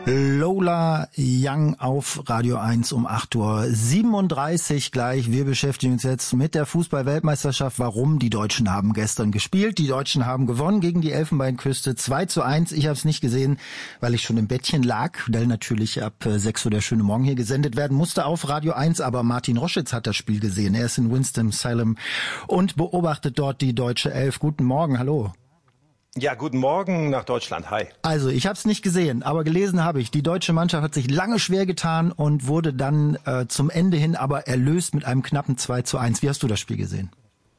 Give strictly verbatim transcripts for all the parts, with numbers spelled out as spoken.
Lola Young auf Radio eins um acht Uhr siebenunddreißig gleich. Wir beschäftigen uns jetzt mit der Fußball-Weltmeisterschaft. Warum? Die Deutschen haben gestern gespielt. Die Deutschen haben gewonnen gegen die Elfenbeinküste zwei zu eins. Ich habe es nicht gesehen, weil ich schon im Bettchen lag, weil natürlich ab sechs Uhr der schöne Morgen hier gesendet werden musste auf Radio eins. Aber Martin Roschitz hat das Spiel gesehen. Er ist in Winston-Salem und beobachtet dort die deutsche Elf. Guten Morgen, hallo. Ja, guten Morgen nach Deutschland. Hi. Also, ich habe es nicht gesehen, aber gelesen habe ich. Die deutsche Mannschaft hat sich lange schwer getan und wurde dann äh, zum Ende hin aber erlöst mit einem knappen zwei zu eins. Wie hast du das Spiel gesehen?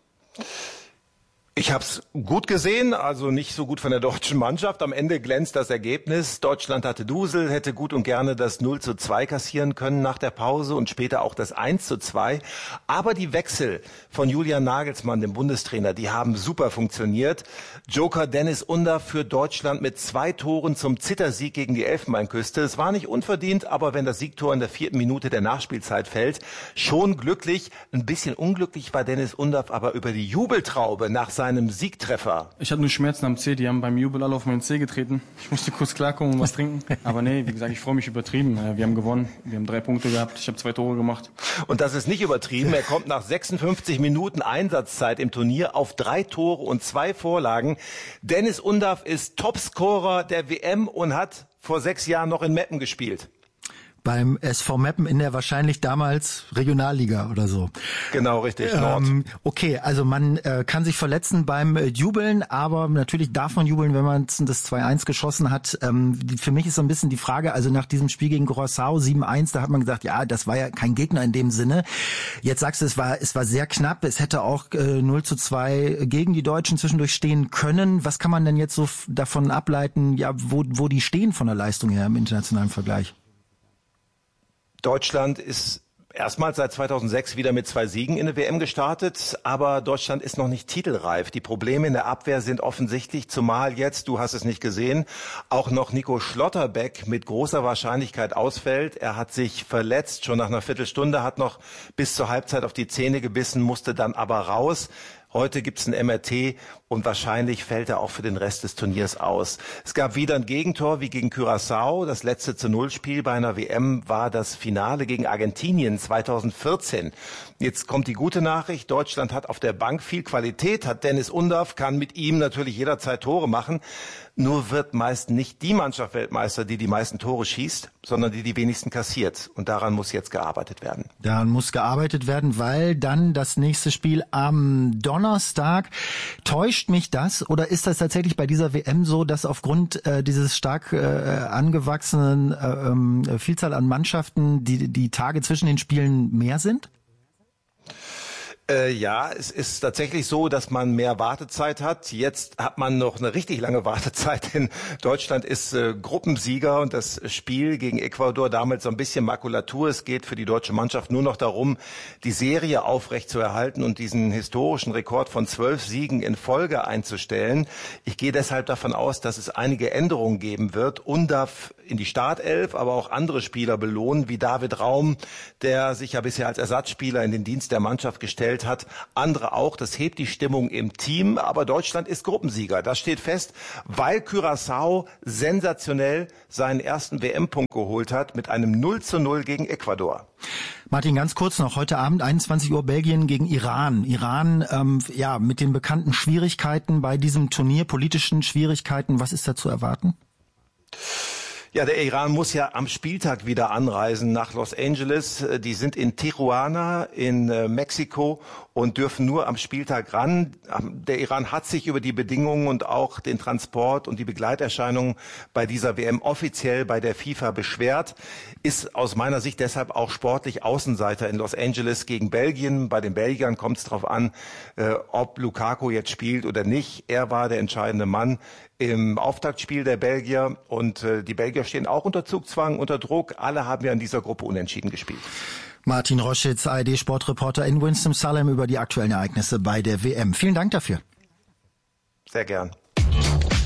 Ich habe es gut gesehen, also nicht so gut von der deutschen Mannschaft. Am Ende glänzt das Ergebnis. Deutschland hatte Dusel, hätte gut und gerne das null zu zwei kassieren können nach der Pause und später auch das eins zu zwei. Aber die Wechsel von Julian Nagelsmann, dem Bundestrainer, die haben super funktioniert. Joker Dennis Undaff für Deutschland mit zwei Toren zum Zittersieg gegen die Elfenbeinküste. Es war nicht unverdient, aber wenn das Siegtor in der vierten Minute der Nachspielzeit fällt, schon glücklich. Ein bisschen unglücklich war Dennis Undaff aber über die Jubeltraube nach seinem Siegtreffer. Ich hatte nur Schmerzen am Zeh, die haben beim Jubel alle auf meinen Zeh getreten. Ich musste kurz klarkommen und was trinken. Aber nee, wie gesagt, ich freue mich übertrieben. Wir haben gewonnen, wir haben drei Punkte gehabt, ich habe zwei Tore gemacht. Und das ist nicht übertrieben. Er kommt nach sechsundfünfzig Minuten Einsatzzeit im Turnier auf drei Tore und zwei Vorlagen. Dennis Undaff ist Topscorer der W M und hat vor sechs Jahren noch in Meppen gespielt. Beim S V Meppen in der wahrscheinlich damals Regionalliga oder so. Genau, richtig, Nord. Ähm, okay, also man äh, kann sich verletzen beim äh, Jubeln, aber natürlich darf man jubeln, wenn man das zwei eins geschossen hat. Ähm, die, für mich ist so ein bisschen die Frage, also nach diesem Spiel gegen Curaçao sieben eins, da hat man gesagt, ja, das war ja kein Gegner in dem Sinne. Jetzt sagst du, es war es war sehr knapp, es hätte auch äh, null zu zwei gegen die Deutschen zwischendurch stehen können. Was kann man denn jetzt so f- davon ableiten, ja, wo, wo die stehen von der Leistung her im internationalen Vergleich? Deutschland ist erstmals seit zweitausendsechs wieder mit zwei Siegen in der W M gestartet, aber Deutschland ist noch nicht titelreif. Die Probleme in der Abwehr sind offensichtlich, zumal jetzt, du hast es nicht gesehen, auch noch Nico Schlotterbeck mit großer Wahrscheinlichkeit ausfällt. Er hat sich verletzt, schon nach einer Viertelstunde, hat noch bis zur Halbzeit auf die Zähne gebissen, musste dann aber raus. Heute gibt's ein M R T und wahrscheinlich fällt er auch für den Rest des Turniers aus. Es gab wieder ein Gegentor wie gegen Curaçao. Das letzte zu Null Spiel bei einer W M war das Finale gegen Argentinien zweitausendvierzehn. Jetzt kommt die gute Nachricht. Deutschland hat auf der Bank viel Qualität, hat Dennis Undaff, kann mit ihm natürlich jederzeit Tore machen. Nur wird meist nicht die Mannschaft Weltmeister, die die meisten Tore schießt, sondern die die wenigsten kassiert. Und daran muss jetzt gearbeitet werden. Daran muss gearbeitet werden, weil dann das nächste Spiel am Donnerstag. Täuscht mich das oder ist das tatsächlich bei dieser W M so, dass aufgrund äh, dieses stark äh, angewachsenen äh, äh, Vielzahl an Mannschaften die, die Tage zwischen den Spielen mehr sind? Äh, ja, es ist tatsächlich so, dass man mehr Wartezeit hat. Jetzt hat man noch eine richtig lange Wartezeit, denn Deutschland ist äh, Gruppensieger und das Spiel gegen Ecuador damals so ein bisschen Makulatur. Es geht für die deutsche Mannschaft nur noch darum, die Serie aufrechtzuerhalten und diesen historischen Rekord von zwölf Siegen in Folge einzustellen. Ich gehe deshalb davon aus, dass es einige Änderungen geben wird. Undaff in die Startelf, aber auch andere Spieler belohnen, wie David Raum, der sich ja bisher als Ersatzspieler in den Dienst der Mannschaft gestellt hat. Andere auch. Das hebt die Stimmung im Team. Aber Deutschland ist Gruppensieger. Das steht fest, weil Curaçao sensationell seinen ersten W M-Punkt geholt hat mit einem null zu null gegen Ecuador. Martin, ganz kurz noch. Heute Abend einundzwanzig Uhr Belgien gegen Iran. Iran, ähm, ja, mit den bekannten Schwierigkeiten bei diesem Turnier, politischen Schwierigkeiten. Was ist da zu erwarten? Ja, der Iran muss ja am Spieltag wieder anreisen nach Los Angeles. Die sind in Tijuana in äh, Mexiko und dürfen nur am Spieltag ran. Der Iran hat sich über die Bedingungen und auch den Transport und die Begleiterscheinungen bei dieser W M offiziell bei der FIFA beschwert, ist aus meiner Sicht deshalb auch sportlich Außenseiter in Los Angeles gegen Belgien. Bei den Belgiern kommt es darauf an, äh, ob Lukaku jetzt spielt oder nicht. Er war der entscheidende Mann im Auftaktspiel der Belgier und äh, die Belgier stehen auch unter Zugzwang, unter Druck. Alle haben ja in dieser Gruppe unentschieden gespielt. Martin Roschitz, A R D-Sportreporter in Winston-Salem über die aktuellen Ereignisse bei der W M. Vielen Dank dafür. Sehr gern.